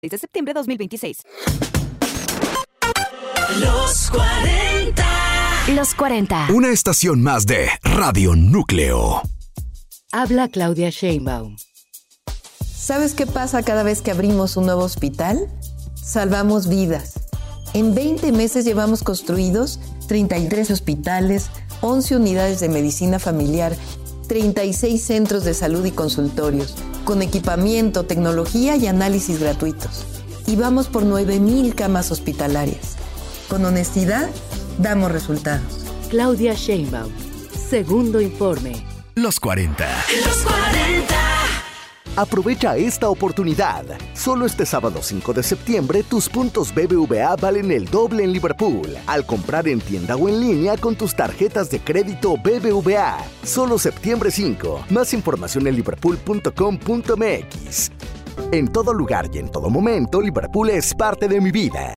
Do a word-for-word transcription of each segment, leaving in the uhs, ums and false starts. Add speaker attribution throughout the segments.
Speaker 1: seis de septiembre de dos mil veintiséis.
Speaker 2: Los cuarenta.
Speaker 3: Los cuarenta.
Speaker 4: Una estación más de Radio Núcleo.
Speaker 5: Habla Claudia Sheinbaum.
Speaker 6: ¿Sabes qué pasa cada vez que abrimos un nuevo hospital? Salvamos vidas. En veinte meses llevamos construidos treinta y tres hospitales, once unidades de medicina familiar, treinta y seis centros de salud y consultorios, con equipamiento, tecnología y análisis gratuitos. Y vamos por nueve mil camas hospitalarias. Con honestidad, damos resultados.
Speaker 5: Claudia Sheinbaum. Segundo informe.
Speaker 4: Los cuarenta.
Speaker 2: Los cuarenta.
Speaker 7: Aprovecha esta oportunidad. Solo este sábado cinco de septiembre, tus puntos B B V A valen el doble en Liverpool. Al comprar en tienda o en línea con tus tarjetas de crédito B B V A. Solo septiembre cinco. Más información en liverpool punto com punto m x. En todo lugar y en todo momento, Liverpool es parte de mi vida.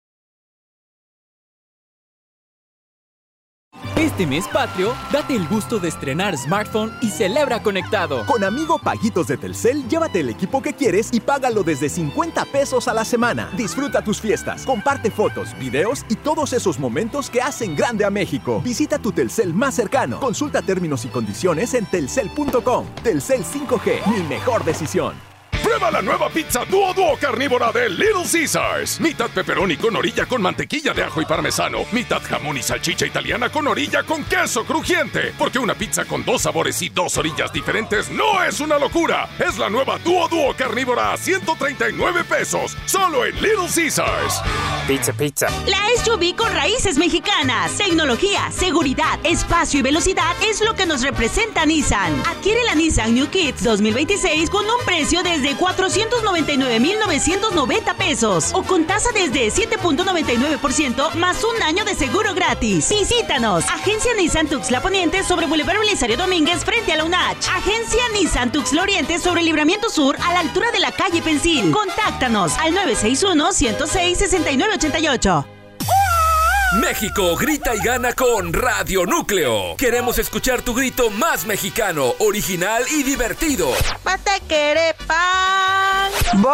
Speaker 8: Este mes patrio, date el gusto de estrenar smartphone y celebra conectado.
Speaker 9: Con Amigo Paguitos de Telcel, llévate el equipo que quieres y págalo desde cincuenta pesos a la semana. Disfruta tus fiestas, comparte fotos, videos y todos esos momentos que hacen grande a México. Visita tu Telcel más cercano. Consulta términos y condiciones en telcel punto com. Telcel cinco G, mi mejor decisión.
Speaker 10: Prueba la nueva pizza Duo Duo carnívora de Little Caesars. Mitad pepperoni con orilla con mantequilla de ajo y parmesano. Mitad jamón y salchicha italiana con orilla con queso crujiente. Porque una pizza con dos sabores y dos orillas diferentes no es una locura. Es la nueva Duo Duo carnívora a ciento treinta y nueve pesos. Solo en Little Caesars.
Speaker 11: Pizza, pizza.
Speaker 12: La S U V con raíces mexicanas. Tecnología, seguridad, espacio y velocidad es lo que nos representa Nissan. Adquiere la Nissan New Kicks dos mil veintiséis con un precio desde cuatrocientos noventa y nueve mil novecientos noventa pesos o con tasa desde siete punto noventa y nueve por ciento más un año de seguro gratis. Visítanos. Agencia Nissan Tuxtla Poniente sobre Boulevard Belisario Domínguez frente a la U N H. Agencia Nissan Tuxtla Oriente sobre Libramiento Sur a la altura de la calle Pensil. Contáctanos al nueve seis uno, ciento seis, sesenta y nueve ochenta y ocho.
Speaker 13: México grita y gana con Radio Núcleo. Queremos escuchar tu grito más mexicano, original y divertido.
Speaker 14: Patequere pan,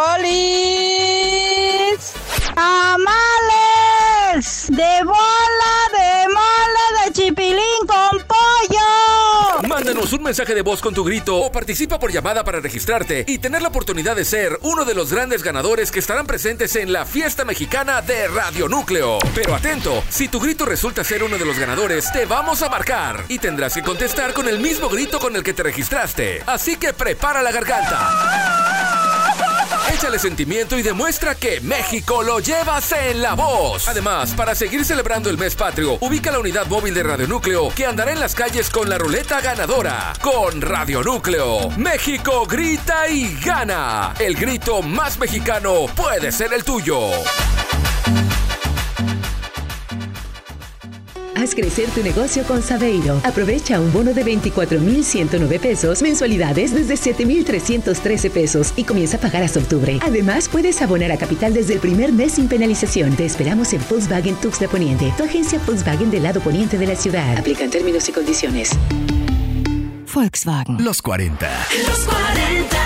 Speaker 14: bolis, tamales, de bola, de mole, de chipilín con pollo.
Speaker 13: Mándanos un mensaje de voz con tu grito o participa por llamada para registrarte y tener la oportunidad de ser uno de los grandes ganadores que estarán presentes en la fiesta mexicana de Radio Núcleo. Pero atento, si tu grito resulta ser uno de los ganadores, te vamos a marcar y tendrás que contestar con el mismo grito con el que te registraste. Así que prepara la garganta. Échale sentimiento y demuestra que México lo llevas en la voz. Además, para seguir celebrando el mes patrio, ubica la unidad móvil de Radio Núcleo que andará en las calles con la ruleta ganadora. Con Radio Núcleo, México grita y gana. El grito más mexicano puede ser el tuyo.
Speaker 15: Haz crecer tu negocio con Saveiro. Aprovecha un bono de veinticuatro mil ciento nueve pesos, mensualidades desde siete mil trescientos trece pesos y comienza a pagar hasta octubre. Además, puedes abonar a capital desde el primer mes sin penalización. Te esperamos en Volkswagen Tuxtla Poniente, tu agencia Volkswagen del lado poniente de la ciudad. Aplican términos y condiciones.
Speaker 4: Volkswagen. Los cuarenta.
Speaker 2: Los cuarenta.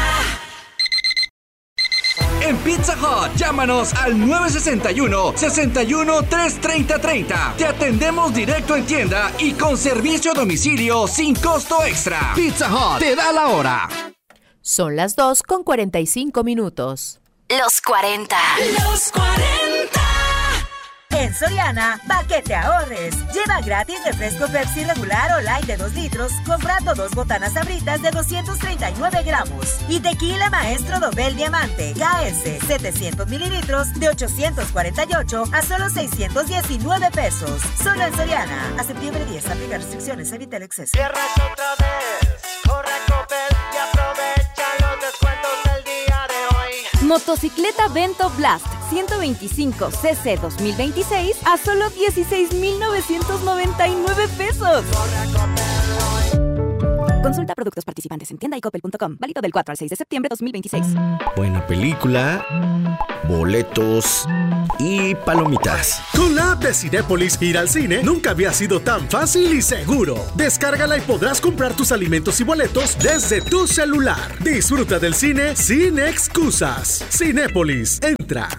Speaker 16: En Pizza Hut, llámanos al nueve seis uno, seis uno, tres tres cero tres cero. Te atendemos directo en tienda y con servicio a domicilio sin costo extra.
Speaker 4: Pizza Hut te da la hora.
Speaker 3: Son las dos con cuarenta y cinco minutos. Los cuarenta.
Speaker 2: Los cuarenta.
Speaker 17: En Soriana, pa' que te ahorres. Lleva gratis refresco Pepsi regular o light de dos litros, comprando dos botanas Sabritas de doscientos treinta y nueve gramos. Y tequila Maestro Dobel Diamante, K S, setecientos mililitros, de ochocientos cuarenta y ocho a solo seiscientos diecinueve pesos. Solo en Soriana. A septiembre diez, aplica restricciones, evita el exceso.
Speaker 18: Cierras otra vez, corre a Coppel y aprovecha los descuentos del día de hoy.
Speaker 1: Motocicleta Vento Blast ciento veinticinco cc dos mil veintiséis a solo dieciséis mil novecientos noventa y nueve pesos.
Speaker 18: Corre a Coppel hoy.
Speaker 1: Consulta productos participantes en tienda y coppel punto com. Válido del cuatro al seis de septiembre de dos mil veintiséis.
Speaker 11: Buena película, boletos y palomitas.
Speaker 19: Con la app de Cinépolis, ir al cine nunca había sido tan fácil y seguro. Descárgala y podrás comprar tus alimentos y boletos desde tu celular. Disfruta del cine sin excusas. Cinépolis, entra.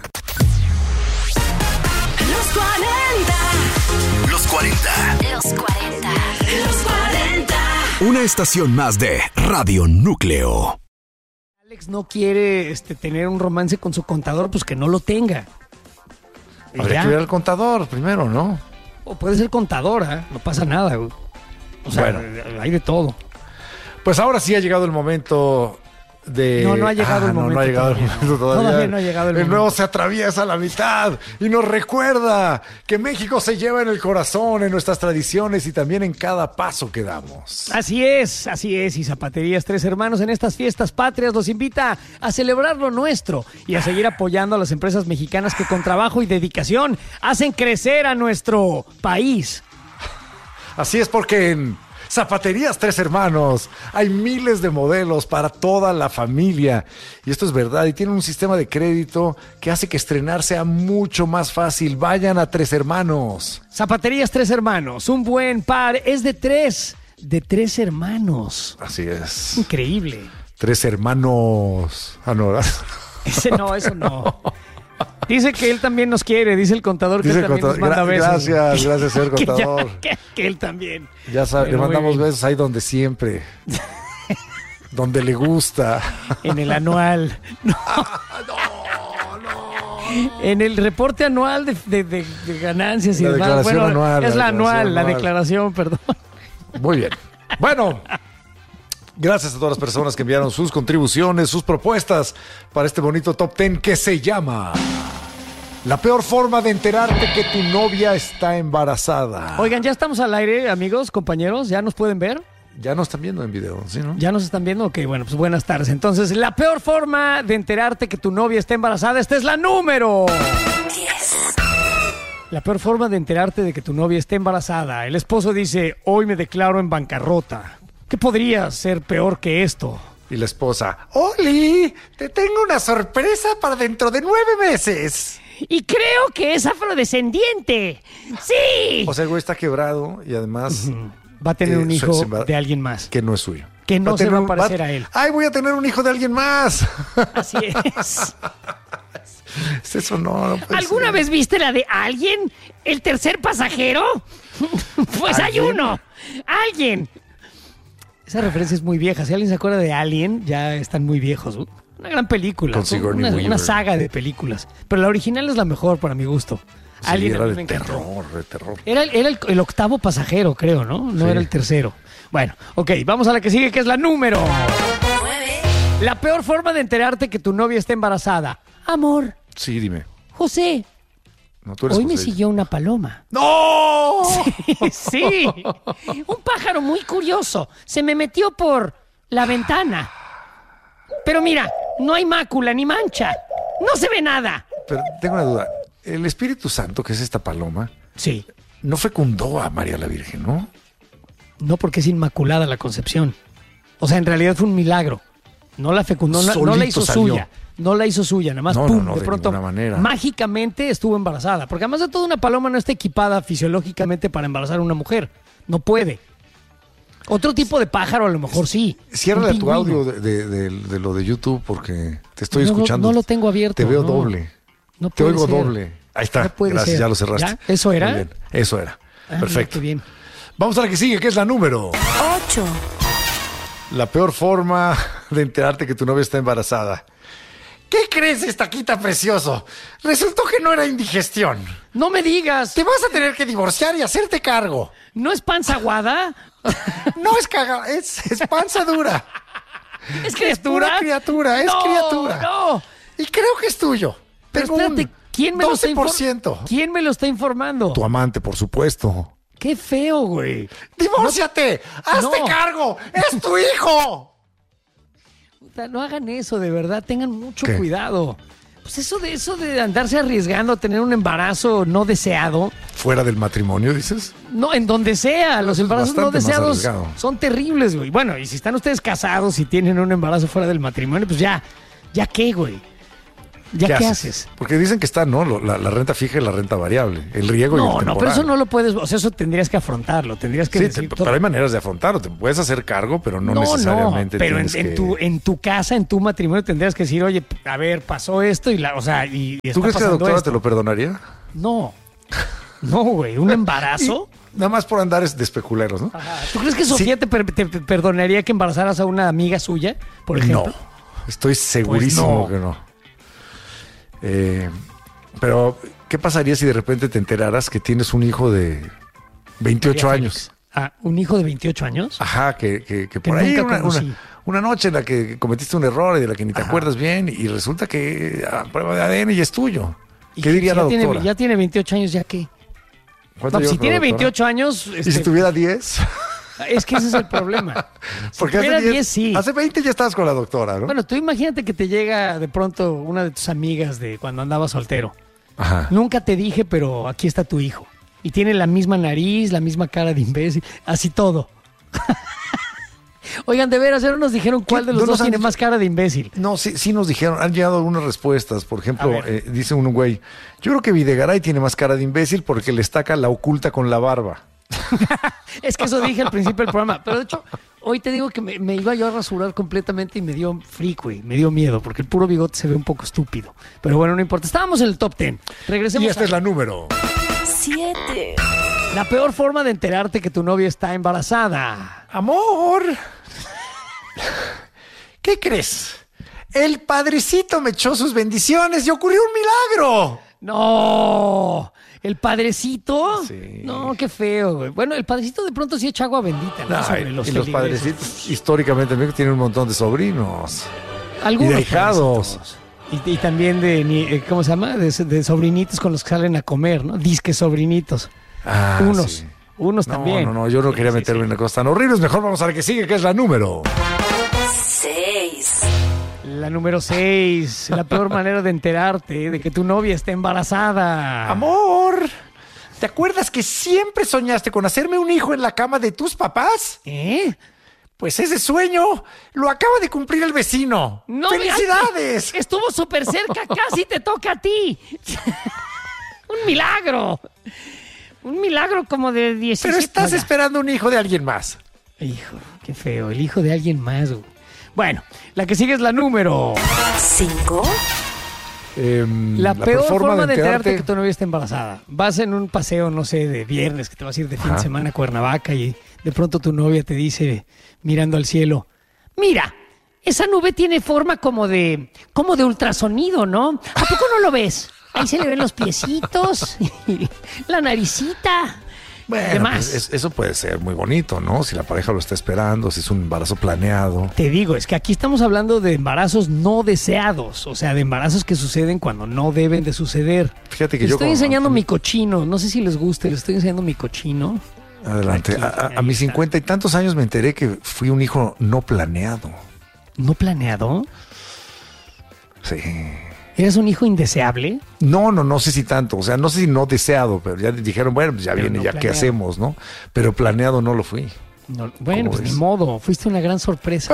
Speaker 2: Los cuarenta.
Speaker 4: Los cuarenta.
Speaker 2: Los cuarenta. Los cuarenta.
Speaker 4: Una estación más de Radio Núcleo.
Speaker 20: Alex no quiere este, tener un romance con su contador, pues que no lo tenga. Y
Speaker 21: Habría
Speaker 20: ya.
Speaker 21: que ver al contador primero, ¿no?
Speaker 20: O puede ser contadora, no pasa nada, güey. O sea,
Speaker 21: Bueno.
Speaker 20: hay de todo.
Speaker 21: Pues ahora sí ha llegado el momento de...
Speaker 20: No, no ha llegado el
Speaker 21: no,
Speaker 20: momento
Speaker 21: No ha llegado
Speaker 20: todavía,
Speaker 21: el momento
Speaker 20: no.
Speaker 21: todavía.
Speaker 20: Todavía no ha llegado el momento.
Speaker 21: nuevo se atraviesa a la mitad y nos recuerda que México se lleva en el corazón, en nuestras tradiciones y también en cada paso que damos.
Speaker 20: Así es, así es. Y Zapaterías Tres Hermanos en estas fiestas patrias los invita a celebrar lo nuestro y a seguir apoyando a las empresas mexicanas que con trabajo y dedicación hacen crecer a nuestro país.
Speaker 21: Así es, porque en Zapaterías Tres Hermanos hay miles de modelos para toda la familia. Y esto es verdad. Y tienen un sistema de crédito que hace que estrenar sea mucho más fácil. Vayan a Tres Hermanos.
Speaker 20: Zapaterías Tres Hermanos, un buen par, es de tres, de tres hermanos.
Speaker 21: Así es.
Speaker 20: Increíble.
Speaker 21: Tres hermanos. Ah, no, ¿verdad?
Speaker 20: Ese no, eso no. Dice que él también nos quiere, dice el contador que
Speaker 21: Dice
Speaker 20: él
Speaker 21: el
Speaker 20: también nos
Speaker 21: contador.
Speaker 20: manda
Speaker 21: Gra-
Speaker 20: besos.
Speaker 21: gracias, gracias, señor
Speaker 20: Que ya-
Speaker 21: contador.
Speaker 20: que, que él también.
Speaker 21: Ya sabe, le
Speaker 20: Pero muy
Speaker 21: mandamos
Speaker 20: bien.
Speaker 21: besos ahí donde siempre. Donde le gusta.
Speaker 20: En el anual. No. En el reporte anual de, de- de- de ganancias y
Speaker 21: La
Speaker 20: demás.
Speaker 21: declaración
Speaker 20: Bueno,
Speaker 21: anual,
Speaker 20: es
Speaker 21: la
Speaker 20: la anual,
Speaker 21: declaración
Speaker 20: la
Speaker 21: anual.
Speaker 20: declaración, perdón.
Speaker 21: Muy bien. Bueno, gracias a todas las personas que enviaron sus contribuciones, sus propuestas para este bonito top ten que se llama La peor forma de enterarte que tu novia está embarazada.
Speaker 20: Oigan, ya estamos al aire, amigos, compañeros, ¿ya nos pueden ver?
Speaker 21: Ya nos están viendo en video, ¿sí, no?
Speaker 20: ¿Ya nos están viendo? Ok, bueno, pues buenas tardes. Entonces, la peor forma de enterarte que tu novia está embarazada, esta es la número
Speaker 2: diez.
Speaker 20: La peor forma de enterarte de que tu novia está embarazada. El esposo dice, hoy me declaro en bancarrota. ¿Qué podría ser peor que esto?
Speaker 21: Y la esposa, Oli, te tengo una sorpresa para dentro de nueve meses.
Speaker 20: Y creo que es afrodescendiente. ¡Sí!
Speaker 21: O sea, el güey está quebrado y además...
Speaker 20: Va a tener
Speaker 21: eh,
Speaker 20: un hijo
Speaker 21: se- se va-
Speaker 20: de alguien más.
Speaker 21: Que no es suyo.
Speaker 20: Que no
Speaker 21: Va
Speaker 20: se
Speaker 21: tener
Speaker 20: va a
Speaker 21: un-
Speaker 20: parecer a él.
Speaker 21: ¡Ay, voy a tener un hijo de alguien más!
Speaker 20: Así es.
Speaker 21: Eso no, no puede
Speaker 20: ¿Alguna
Speaker 21: ser.
Speaker 20: vez viste la de alguien? ¿El tercer pasajero? Pues hay
Speaker 21: ¿Alguien?
Speaker 20: uno. ¡Alguien! Esa referencia es muy vieja. Si alguien se acuerda de Alien, ya están muy viejos. Una gran película.
Speaker 21: Con Sigourney
Speaker 20: una,
Speaker 21: Weaver.
Speaker 20: una saga de películas. Pero la original es la mejor para mi gusto.
Speaker 21: Sí,
Speaker 20: Alien a
Speaker 21: era
Speaker 20: mí
Speaker 21: de
Speaker 20: me encantó.
Speaker 21: terror, de terror.
Speaker 20: Era, el, era el, el octavo pasajero, creo, ¿no? No
Speaker 21: Sí.
Speaker 20: era el tercero. Bueno, ok, vamos a la que sigue, que es la número. La peor forma de enterarte que tu novia está embarazada. Amor,
Speaker 21: Sí, dime.
Speaker 20: José,
Speaker 21: No, tú eres
Speaker 20: hoy me
Speaker 21: José.
Speaker 20: siguió una paloma.
Speaker 21: ¡No!
Speaker 20: Sí, sí. Un pájaro muy curioso. Se me metió por la ventana. Pero mira, no hay mácula ni mancha. No se ve nada.
Speaker 21: Pero tengo una duda. El Espíritu Santo, que es esta paloma,
Speaker 20: Sí.
Speaker 21: no fecundó a María la Virgen, ¿no?
Speaker 20: No, porque es inmaculada la concepción. O sea, en realidad fue un milagro. No la fecundó, no, la- no la
Speaker 21: Solito
Speaker 20: hizo
Speaker 21: salió.
Speaker 20: suya. No la hizo suya, nada más
Speaker 21: No, no,
Speaker 20: pum,
Speaker 21: no,
Speaker 20: de
Speaker 21: de
Speaker 20: pronto
Speaker 21: ninguna manera.
Speaker 20: mágicamente estuvo embarazada. Porque además de todo, una paloma no está equipada fisiológicamente para embarazar a una mujer. No puede. Otro tipo de pájaro a lo mejor sí.
Speaker 21: Ciérrale
Speaker 20: Un
Speaker 21: a tu
Speaker 20: pingüino.
Speaker 21: audio de, de- de- de lo de YouTube porque te estoy
Speaker 20: No, no,
Speaker 21: escuchando.
Speaker 20: no lo tengo abierto,
Speaker 21: Te veo
Speaker 20: no.
Speaker 21: doble.
Speaker 20: No
Speaker 21: Te
Speaker 20: puede
Speaker 21: oigo
Speaker 20: ser.
Speaker 21: doble. Ahí está.
Speaker 20: No puede
Speaker 21: Gracias,
Speaker 20: ser.
Speaker 21: ya lo cerraste.
Speaker 20: ¿Ya? ¿Eso era?
Speaker 21: Muy bien. Eso era.
Speaker 20: Ah,
Speaker 21: Perfecto.
Speaker 20: qué bien.
Speaker 21: Vamos a la que sigue, que es la número.
Speaker 1: ocho.
Speaker 21: La peor forma de enterarte que tu novia está embarazada. ¿Qué crees, estaquita precioso? Resultó que no era indigestión.
Speaker 20: No me digas.
Speaker 21: Te vas a tener que divorciar y hacerte cargo.
Speaker 20: ¿No es panza aguada?
Speaker 21: No es caga, es, es panza dura.
Speaker 20: ¿Es
Speaker 21: Es
Speaker 20: criatura?
Speaker 21: pura criatura, es
Speaker 20: No,
Speaker 21: criatura.
Speaker 20: No.
Speaker 21: Y creo que es tuyo.
Speaker 20: Pero
Speaker 21: Tengo
Speaker 20: espérate,
Speaker 21: un
Speaker 20: ¿quién me lo está
Speaker 21: doce por
Speaker 20: infor-
Speaker 21: ciento.
Speaker 20: ¿Quién me lo está informando?
Speaker 21: Tu amante, por supuesto.
Speaker 20: Qué feo, güey.
Speaker 21: ¡Divórciate! ¡Hazte
Speaker 20: No.
Speaker 21: cargo! ¡Es tu hijo!
Speaker 20: Puta, no hagan eso, de verdad. Tengan mucho
Speaker 21: ¿Qué?
Speaker 20: cuidado. Pues eso de eso de andarse arriesgando a tener un embarazo no deseado.
Speaker 21: ¿Fuera del matrimonio, dices?
Speaker 20: No, en donde sea. Los embarazos no deseados son terribles, güey. Bueno, y si están ustedes casados y tienen un embarazo fuera del matrimonio, pues ya, ¿ya qué, güey? ¿Ya qué, qué haces? haces? Porque
Speaker 21: dicen que está, ¿no? La, la renta fija y la renta variable. El riego
Speaker 20: no,
Speaker 21: y el temporal.
Speaker 20: No, pero eso no lo puedes... O sea, eso tendrías que afrontarlo. Tendrías que
Speaker 21: sí,
Speaker 20: decir
Speaker 21: te,
Speaker 20: todo.
Speaker 21: Pero hay maneras de afrontarlo. Te puedes hacer cargo, pero no, no necesariamente
Speaker 20: no, pero en,
Speaker 21: que...
Speaker 20: en, tu, en tu casa, en tu matrimonio, tendrías que decir, oye, a ver, pasó esto y la... O sea, y, y
Speaker 21: ¿Tú crees que la doctora
Speaker 20: esto.
Speaker 21: te lo perdonaría?
Speaker 20: No. No, güey. ¿Un embarazo?
Speaker 21: Y, nada más por andar de especuleros, ¿no?
Speaker 20: Ajá. ¿Tú crees que Sofía sí. te, per, te perdonaría que embarazaras a una amiga suya, por ejemplo?
Speaker 21: No. Estoy segurísimo pues no. que no. Eh, pero, ¿qué pasaría si de repente te enteraras que tienes un hijo de veintiocho María años?
Speaker 20: Félix. Ah, ¿un hijo de veintiocho años?
Speaker 21: Ajá, que, que, que por que ahí una, una, una noche en la que cometiste un error y de la que ni te Ajá. acuerdas bien y resulta que a prueba de A D N ya es tuyo. ¿Qué
Speaker 20: ¿Y
Speaker 21: diría
Speaker 20: ya
Speaker 21: la
Speaker 20: tiene,
Speaker 21: doctora?
Speaker 20: Ya tiene veintiocho años, ¿ya qué? No, pues si tiene veintiocho años...
Speaker 21: ¿Y este, si tuviera diez?
Speaker 20: Es que ese es el problema. Si
Speaker 21: Porque hace
Speaker 20: diez, sí.
Speaker 21: Hace veinte ya estabas con la doctora, ¿no?
Speaker 20: Bueno, tú imagínate que te llega de pronto una de tus amigas de cuando andabas soltero.
Speaker 21: Ajá.
Speaker 20: Nunca te dije, pero aquí está tu hijo. Y tiene la misma nariz, la misma cara de imbécil, así todo. Oigan, de veras, ahora nos dijeron cuál de los dos tiene más cara de imbécil.
Speaker 21: No, sí, sí nos dijeron, han llegado algunas respuestas. Por ejemplo, eh, dice un güey, yo creo que Videgaray tiene más cara de imbécil porque le estaca la oculta con la barba.
Speaker 20: Es que eso dije al principio del programa. Pero de hecho, hoy te digo que me, me iba yo a rasurar completamente y me dio freak, güey. Me dio miedo porque el puro bigote se ve un poco estúpido. Pero bueno, no importa. Estábamos en el top diez. Regresemos.
Speaker 21: Y esta
Speaker 20: a...
Speaker 21: es la número
Speaker 2: siete.
Speaker 20: La peor forma de enterarte que tu novia está embarazada.
Speaker 21: Amor, ¿qué crees? El padrecito me echó sus bendiciones y ocurrió un milagro.
Speaker 20: No. ¿El padrecito?
Speaker 21: Sí.
Speaker 20: No, qué feo, güey. Bueno, el padrecito de pronto sí echa agua bendita, ¿no?
Speaker 21: No,
Speaker 20: Sobre los
Speaker 21: y los padrecitos, históricamente, tienen un montón de sobrinos.
Speaker 20: Algunos
Speaker 21: y de hijados.
Speaker 20: Y, y también de, ¿cómo se llama? De, de sobrinitos con los que salen a comer, ¿no? Disque sobrinitos.
Speaker 21: Ah,
Speaker 20: unos,
Speaker 21: sí.
Speaker 20: unos
Speaker 21: no,
Speaker 20: también.
Speaker 21: No, no, yo no quería sí, meterme sí, en cosas tan horribles. Mejor vamos a la que sigue, que es la número
Speaker 2: seis.
Speaker 20: La número seis, la peor manera de enterarte de que tu novia está embarazada.
Speaker 21: Amor, ¿te acuerdas que siempre soñaste con hacerme un hijo en la cama de tus papás?
Speaker 20: ¿Eh?
Speaker 21: Pues ese sueño lo acaba de cumplir el vecino.
Speaker 20: No,
Speaker 21: ¡felicidades!
Speaker 20: Ay, estuvo súper cerca, casi te toca a ti. Un milagro. Un milagro como de diecisiete.
Speaker 21: Pero estás esperando un hijo de alguien más.
Speaker 20: Hijo, qué feo, el hijo de alguien más, güey. Bueno, la que sigue es la número
Speaker 2: cinco.
Speaker 21: Eh,
Speaker 20: la, la peor forma, forma de enterarte... enterarte que tu novia está embarazada. Vas en un paseo, no sé, de viernes, que te vas a ir de fin Ajá. de semana a Cuernavaca y de pronto tu novia te dice, mirando al cielo, mira, esa nube tiene forma como de, como de ultrasonido, ¿no? ¿A poco no lo ves? Ahí se le ven los piecitos, la naricita.
Speaker 21: Bueno, pues es, eso puede ser muy bonito, ¿no? Si la pareja lo está esperando, si es un embarazo planeado.
Speaker 20: Te digo, es que aquí estamos hablando de embarazos no deseados, o sea, de embarazos que suceden cuando no deben de suceder.
Speaker 21: Fíjate que
Speaker 20: les
Speaker 21: yo...
Speaker 20: estoy
Speaker 21: como...
Speaker 20: enseñando mi cochino, no sé si les guste, les estoy enseñando mi cochino.
Speaker 21: Adelante. Aquí, a, a mis cincuenta y tantos años me enteré que fui un hijo no planeado.
Speaker 20: ¿No planeado?
Speaker 21: Sí.
Speaker 20: ¿Eres un hijo indeseable?
Speaker 21: No, no, no sé si tanto. O sea, no sé si no deseado, pero ya dijeron, bueno, pues ya pero viene, no ya planeado. ¿Qué hacemos, no? Pero planeado no lo fui.
Speaker 20: No, bueno, pues ves? Ni modo. Fuiste una gran sorpresa.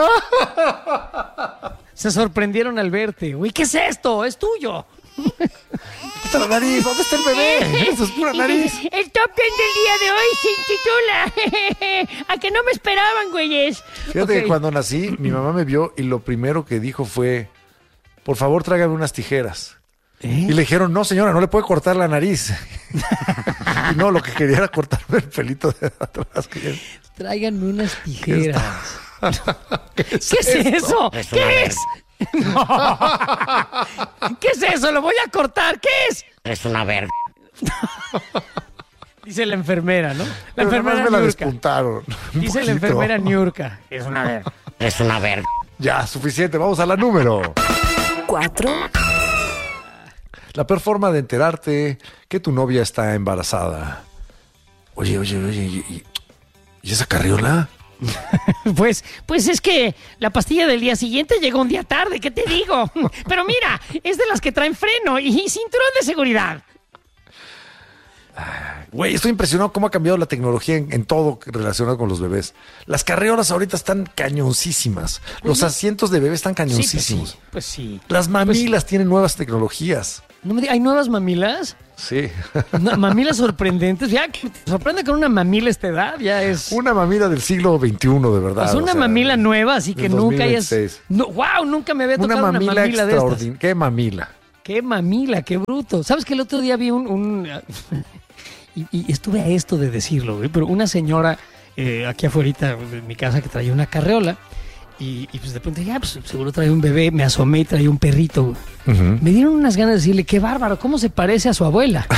Speaker 20: Se sorprendieron al verte. Güey, ¿qué es esto? ¡Es tuyo!
Speaker 21: ¿Dónde está la nariz? ¿Dónde está el bebé? Eso es pura nariz.
Speaker 20: El top ten del día de hoy se intitula ¿A que no me esperaban, güeyes?
Speaker 21: Fíjate okay. que cuando nací, mi mamá me vio y lo primero que dijo fue... Por favor, tráigame unas tijeras. ¿Eh? Y le dijeron, no, señora, no le puede cortar la nariz. Y no, lo que quería era cortarme el pelito de atrás.
Speaker 20: Tráiganme unas tijeras.
Speaker 21: ¿Qué es,
Speaker 20: ¿Qué es eso?
Speaker 21: Es
Speaker 20: ¿Qué es? No. ¿Qué es eso? Lo voy a cortar. ¿Qué es?
Speaker 6: Es una verga.
Speaker 20: Dice la enfermera, ¿no? La
Speaker 21: Pero
Speaker 20: enfermera
Speaker 21: me la
Speaker 20: Niurka.
Speaker 21: despuntaron.
Speaker 20: Dice la enfermera Niurka.
Speaker 6: Es una verga. Es una verga.
Speaker 21: Ya, suficiente. Vamos a la número
Speaker 2: cuatro.
Speaker 21: La peor forma de enterarte que tu novia está embarazada. Oye, oye, oye, ¿y, y esa carriola?
Speaker 20: Pues, pues es que la pastilla del día siguiente llegó un día tarde, ¿qué te digo? Pero mira, es de las que traen freno y cinturón de seguridad.
Speaker 21: Güey, estoy impresionado cómo ha cambiado la tecnología en, en todo relacionado con los bebés. Las carriolas ahorita están cañoncísimas. Los asientos de bebé están cañoncísimos.
Speaker 20: Sí, pues sí. Pues sí.
Speaker 21: Las mamilas pues, tienen nuevas tecnologías.
Speaker 20: ¿No me digas, ¿hay nuevas mamilas?
Speaker 21: Sí.
Speaker 20: No, mamilas sorprendentes. Ya que te sorprende con una mamila a esta edad, ya es...
Speaker 21: Una mamila del siglo veintiuno, de verdad.
Speaker 20: Es una o sea, mamila nueva, así que nunca hayas... No, wow, nunca me había tocado una mamila, una mamila de estas.
Speaker 21: ¿Qué mamila?
Speaker 20: Qué mamila, qué bruto. ¿Sabes que el otro día vi un... un y, y estuve a esto de decirlo, güey, pero una señora eh, aquí afuera de mi casa que traía una carreola y, y pues de pronto ya, pues seguro traía un bebé, me asomé y traía un perrito, güey. Uh-huh. Me dieron unas ganas de decirle, qué bárbaro, ¿cómo se parece a su abuela?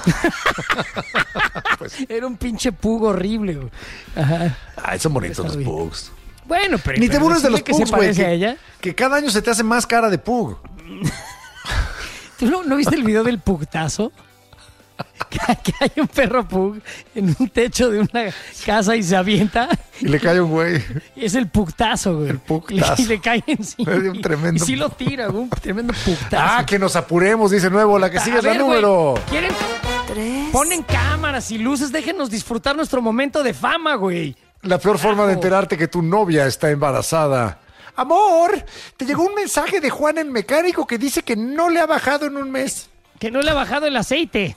Speaker 20: Pues, era un pinche pug horrible, güey. Ajá.
Speaker 21: Ay, son bonitos los pugs.
Speaker 20: Bueno, pero...
Speaker 21: Ni te burles de los
Speaker 20: que
Speaker 21: pugs,
Speaker 20: se parece
Speaker 21: güey,
Speaker 20: a ella.
Speaker 21: Que, que cada año se te hace más cara de pug.
Speaker 20: ¿Tú no, no viste el video del pugtazo? Que, que hay un perro pug en un techo de una casa y se avienta.
Speaker 21: Y le cae un güey.
Speaker 20: Es el pugtazo, güey.
Speaker 21: El pugtazo.
Speaker 20: Y le cae encima.
Speaker 21: Es un tremendo.
Speaker 20: Y sí lo tira, güey. Un tremendo pugtazo.
Speaker 21: Ah, que nos apuremos, dice Nuevo. La que sigue es la número.
Speaker 20: Güey, ¿quieren? Tres. Ponen cámaras y luces. Déjenos disfrutar nuestro momento de fama, güey.
Speaker 21: La peor Carajo. forma de enterarte que tu novia está embarazada. Amor, te llegó un mensaje de Juan el mecánico que dice que no le ha bajado en un mes.
Speaker 20: Que no le ha bajado el aceite.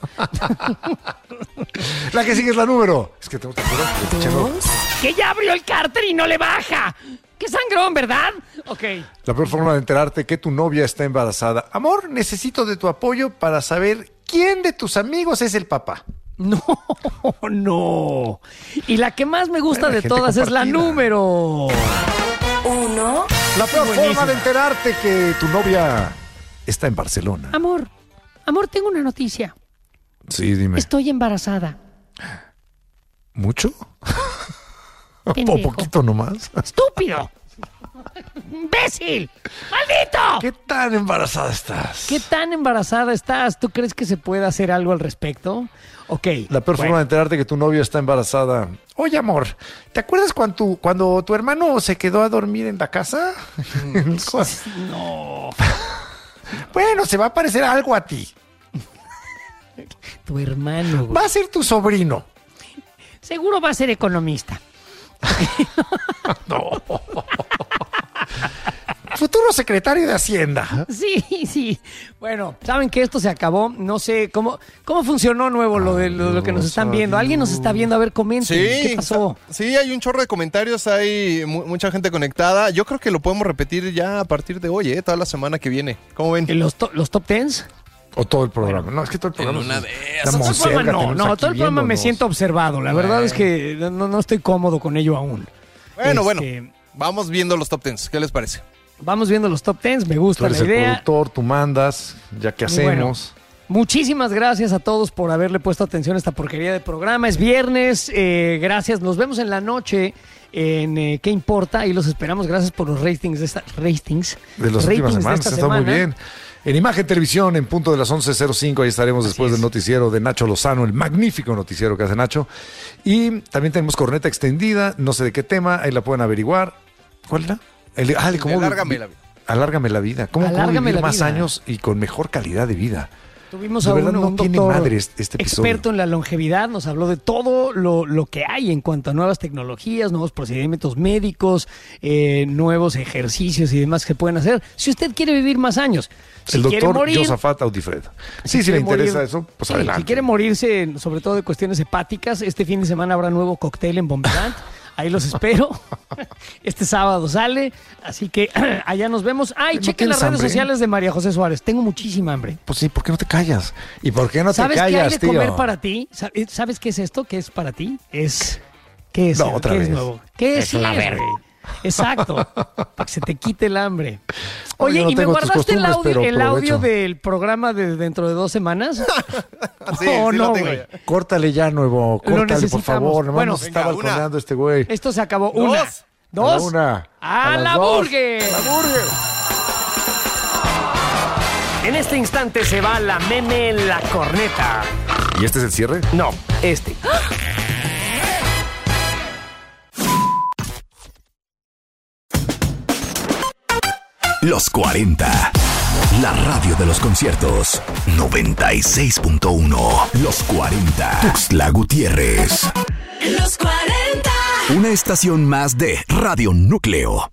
Speaker 21: La que sigue es la número. Es que tengo que apurar.
Speaker 20: Que ya abrió el cárter y no le baja. Qué sangrón, ¿verdad? Ok.
Speaker 21: La peor forma de enterarte que tu novia está embarazada. Amor, necesito de tu apoyo para saber quién de tus amigos es el papá.
Speaker 20: No, no. Y la que más me gusta bueno, de todas compartida. Es la número...
Speaker 2: Uno.
Speaker 21: La peor Buenísimo. forma de enterarte que tu novia está en Barcelona.
Speaker 20: Amor, amor, tengo una noticia.
Speaker 21: Sí, dime.
Speaker 20: Estoy embarazada.
Speaker 21: ¿Mucho? ¿O poquito nomás?
Speaker 20: ¡Estúpido! ¡Imbécil! ¡Maldito!
Speaker 21: ¿Qué tan embarazada estás?
Speaker 20: ¿Qué tan embarazada estás? ¿Tú crees que se puede hacer algo al respecto? Ok.
Speaker 21: La peor bueno. forma de enterarte que tu novia está embarazada. Oye, amor, ¿te acuerdas cuando tu, cuando tu hermano se quedó a dormir en la casa?
Speaker 20: No.
Speaker 21: Bueno, se va a parecer algo a ti.
Speaker 20: Tu hermano. Güey.
Speaker 21: Va a ser tu sobrino.
Speaker 20: Seguro va a ser economista.
Speaker 21: No. Futuro secretario de Hacienda.
Speaker 20: Sí, sí. Bueno, saben que esto se acabó. No sé cómo cómo funcionó nuevo lo de lo, lo que nos están viendo. ¿Alguien nos está viendo? A ver, comenten.
Speaker 5: Sí,
Speaker 20: ¿Qué pasó?
Speaker 5: Sí, hay un chorro de comentarios, hay mu- mucha gente conectada. Yo creo que lo podemos repetir ya a partir de hoy, ¿eh? Toda la semana que viene. ¿Cómo ven?
Speaker 20: ¿Los, to- los top tens?
Speaker 21: O todo el programa. Bueno, no, es que todo el programa.
Speaker 5: Una
Speaker 21: es,
Speaker 5: de
Speaker 21: esas.
Speaker 20: Todo el programa no, no, todo el programa me siento observado. La bueno. verdad es que no, no estoy cómodo con ello aún.
Speaker 5: Bueno,
Speaker 20: este,
Speaker 5: bueno. Vamos viendo los top tens. ¿Qué les parece?
Speaker 20: Vamos viendo los top tens. Me gusta
Speaker 21: tú eres
Speaker 20: la idea.
Speaker 21: El productor, tú mandas, ya que hacemos. Bueno,
Speaker 20: muchísimas gracias a todos por haberle puesto atención a esta porquería de programa. Es viernes. Eh, gracias. Nos vemos en la noche en eh, ¿Qué importa? Y los esperamos. Gracias por los ratings de esta ratings.
Speaker 21: De las últimas semanas. Está muy bien. En Imagen Televisión, en punto de las once cero cinco, ahí estaremos Así después es. del noticiero de Nacho Lozano, el magnífico noticiero que hace Nacho. Y también tenemos corneta extendida, no sé de qué tema, ahí la pueden averiguar. ¿Cuál era? El, ah, ¿cómo,
Speaker 5: Alárgame la vida.
Speaker 21: Alárgame la vida. ¿Cómo,
Speaker 20: Alárgame
Speaker 21: cómo vivir
Speaker 20: la
Speaker 21: más
Speaker 20: vida.
Speaker 21: años y con mejor calidad de vida?
Speaker 20: Tuvimos
Speaker 21: de
Speaker 20: a
Speaker 21: verdad
Speaker 20: un,
Speaker 21: no
Speaker 20: un
Speaker 21: tiene
Speaker 20: doctor
Speaker 21: madre este, este episodio.
Speaker 20: experto en la longevidad, nos habló de todo lo, lo que hay en cuanto a nuevas tecnologías, nuevos procedimientos médicos, eh, nuevos ejercicios y demás que pueden hacer. Si usted quiere vivir más años, si
Speaker 21: el doctor
Speaker 20: morir,
Speaker 21: Josafat Audifred. Sí, si, si le interesa morir, eso, pues
Speaker 20: sí,
Speaker 21: adelante.
Speaker 20: Si quiere morirse, sobre todo de cuestiones hepáticas, este fin de semana habrá nuevo cóctel en Bomberant. Ahí los espero. Este sábado sale. Así que allá nos vemos. Ay, ¿No chequen las redes hambre? sociales de María José Suárez. Tengo muchísima hambre.
Speaker 21: Pues sí, ¿por qué no te callas? ¿Y por qué no te
Speaker 20: ¿Sabes
Speaker 21: callas,
Speaker 20: qué hay de
Speaker 21: tío?
Speaker 20: comer para ti? ¿Sabes qué es esto? ¿Qué es para ti? Es... ¿Qué es?
Speaker 21: No, otra
Speaker 20: ¿Qué
Speaker 21: vez.
Speaker 20: es nuevo? ¿Qué es?
Speaker 6: Es una verga.
Speaker 20: Exacto. Para que se te quite el hambre.
Speaker 21: Oye,
Speaker 20: no, ¿y me guardaste el audio,
Speaker 21: pero
Speaker 20: el audio del programa de dentro de dos semanas?
Speaker 5: sí,
Speaker 20: oh,
Speaker 5: sí
Speaker 20: no,
Speaker 5: güey.
Speaker 21: Córtale ya, Nuevo. Córtale, por favor. No bueno, nos está balconeando este güey.
Speaker 20: Esto se acabó. Una.
Speaker 5: Dos.
Speaker 20: Dos.
Speaker 21: A una.
Speaker 20: A,
Speaker 21: a
Speaker 20: la burger.
Speaker 21: La burger.
Speaker 22: En este instante se va la meme la corneta.
Speaker 21: ¿Y este es el cierre?
Speaker 22: No, este.
Speaker 4: Los cuarenta. La radio de los conciertos. noventa y seis punto uno. Los cuarenta. Tuxtla Gutiérrez.
Speaker 2: Los cuarenta.
Speaker 4: Una estación más de Radio Núcleo.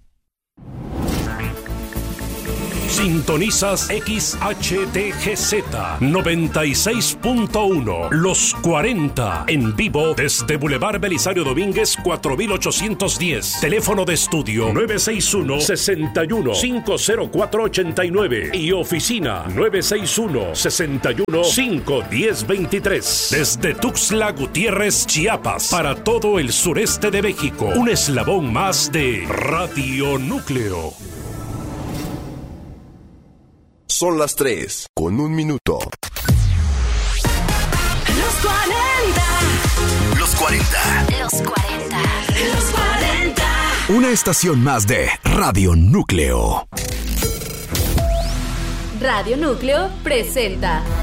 Speaker 7: Sintonizas X H T G Z noventa y seis punto uno. Los cuarenta. En vivo desde Boulevard Belisario Domínguez cuatro mil ochocientos diez. Teléfono de estudio nueve seis uno, seis uno, cinco cero cuatro, ocho nueve. Y oficina nueve seis uno, seis uno, cinco uno cero, dos tres. Desde Tuxtla Gutiérrez, Chiapas. Para todo el sureste de México. Un eslabón más de Radio Núcleo.
Speaker 4: Son las tres, con un minuto.
Speaker 2: Los cuarenta.
Speaker 4: Los cuarenta.
Speaker 2: Los cuarenta. Los cuarenta.
Speaker 4: Una estación más de Radio Núcleo.
Speaker 3: Radio Núcleo presenta